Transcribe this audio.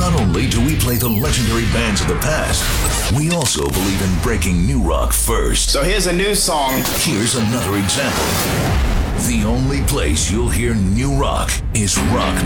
Not only do we play the legendary bands of the past, we also believe in breaking new rock first. So here's a new song. Here's another example. The only place you'll hear new rock is Rock